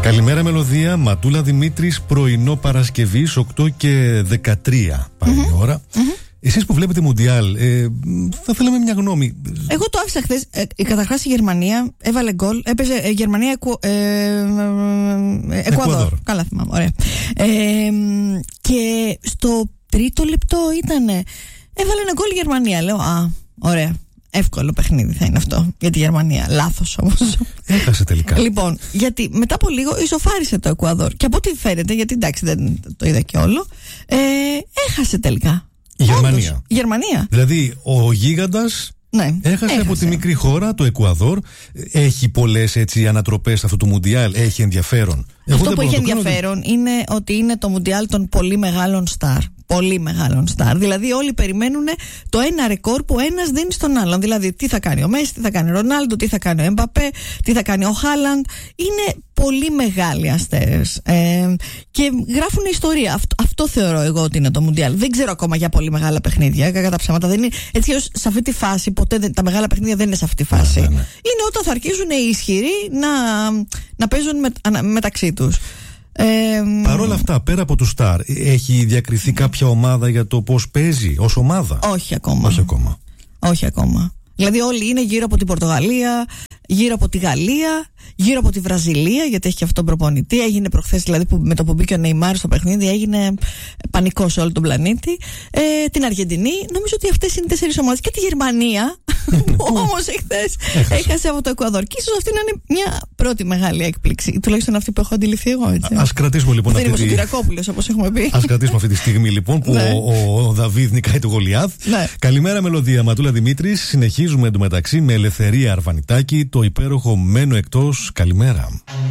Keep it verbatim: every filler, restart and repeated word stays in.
Καλημέρα Μελωδία, Ματούλα Δημήτρης, πρωινό Παρασκευής, οκτώ και δεκατρία πάει mm-hmm. η ώρα. Mm-hmm. Εσείς που βλέπετε Μουντιάλ, ε, θα θέλαμε μια γνώμη. Εγώ το άφησα χθες. Ε, καταρχάς η Γερμανία έβαλε γκολ. Έπαιζε ε, Γερμανία Εκου, ε, ε, Εκουαδόρ. Καλά θυμάμαι, ωραία. Ε, και στο τρίτο λεπτό ήτανε. Έβαλε ένα γκολ η Γερμανία. Λέω, α, ωραία. Εύκολο παιχνίδι θα είναι αυτό για τη Γερμανία. Λάθος όμως. Έχασε τελικά. Λοιπόν, γιατί μετά από λίγο ισοφάρισε το Εκουαδόρ. Και από ό,τι φαίνεται, γιατί εντάξει δεν το είδα και όλο, ε, έχασε τελικά. Η Γερμανία. Όντως, η Γερμανία. Δηλαδή ο γίγαντας ναι, έχασε, έχασε από τη μικρή χώρα, το Εκουαδόρ. Έχει πολλές έτσι ανατροπές αυτού του Μουντιάλ. Έχει ενδιαφέρον. Αυτό που έχει ενδιαφέρον ότι... είναι ότι είναι το Μουντιάλ των πολύ μεγάλων στάρ. Πολύ μεγάλων στάρ. Δηλαδή, όλοι περιμένουν το ένα ρεκόρ που ένας δίνει στον άλλον. Δηλαδή, τι θα κάνει ο Μέση, τι θα κάνει ο Ρονάλντο, τι θα κάνει ο Εμπαπέ, τι θα κάνει ο Χάλαντ. Είναι πολύ μεγάλοι αστέρες. Ε, και γράφουν ιστορία. Αυτό, αυτό θεωρώ εγώ ότι είναι το Μουντιάλ. Δεν ξέρω ακόμα για πολύ μεγάλα παιχνίδια. Κακά τα ψέματα. Δεν είναι, έτσι ως σε αυτή τη φάση, ποτέ δεν, τα μεγάλα παιχνίδια δεν είναι σε αυτή τη φάση. Ναι, ναι, ναι. Είναι όταν θα αρχίζουν οι ισχυροί να, να παίζουν με, ανα, μεταξύ τους. Ε, Παρ' όλα αυτά, πέρα από του Σταρ, έχει διακριθεί κάποια ομάδα για το πώς παίζει ως ομάδα? Όχι ακόμα. Όχι ακόμα. Όχι ακόμα. Δηλαδή όλοι είναι γύρω από την Πορτογαλία, γύρω από τη Γαλλία, γύρω από τη Βραζιλία, γιατί έχει και αυτόν τον προπονητή. Έγινε προχθές, δηλαδή που, με το που μπήκε ο Νεϊμάρ στο παιχνίδι, έγινε πανικό σε όλο τον πλανήτη. Ε, την Αργεντινή, νομίζω ότι αυτές είναι οι τέσσερις ομάδες. Και τη Γερμανία, που όμως εχθές έχασε από το Εκουαδόρ. Και ίσως αυτή να είναι μια πρώτη μεγάλη έκπληξη. Τουλάχιστον αυτή που έχω αντιληφθεί εγώ. Έτσι. Ας κρατήσουμε λοιπόν αυτή. Δεν τη... είμαι ο Κυριακόπουλος, όπως έχουμε πει. Ας κρατήσουμε αυτή τη στιγμή λοιπόν που ναι. ο, ο Δαβίδ νικάει το Γολιάθ. Ναι. Καλημέρα Μελωδία, Ματούλα Δημήτρης. Συνεχίζουμε εντωμεταξύ με Ελευθερία Αρβανιτάκη, το υπέροχο Μένω Εκτός. Καλημέρα.